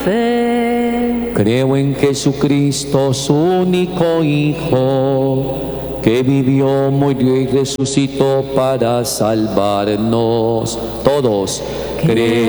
fe. Creo en Jesucristo, su único Hijo, que vivió, murió y resucitó para salvarnos. Todos creen.